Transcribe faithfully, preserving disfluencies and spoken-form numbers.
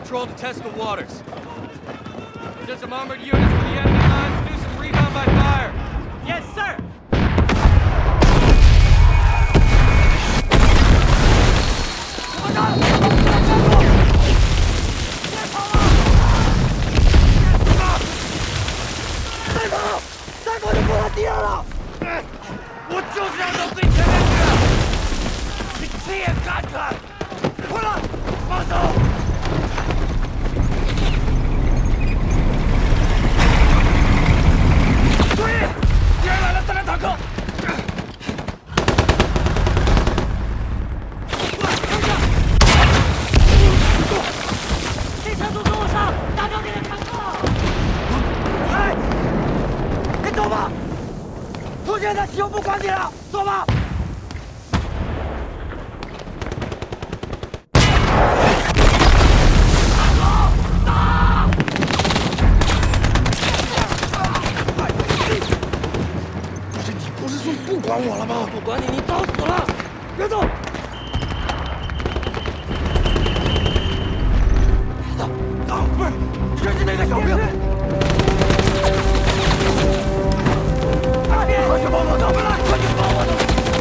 patrol to test the waters. Send some armored units to the enemy lines to do some recon by fire. Yes, sir! 又不管你了，走吧。打！ 不是你不是说不管我了吗？ 不管你，你早死了！别动！走走，不是，这是那个小兵。 快去帮我，他们来！快去帮我！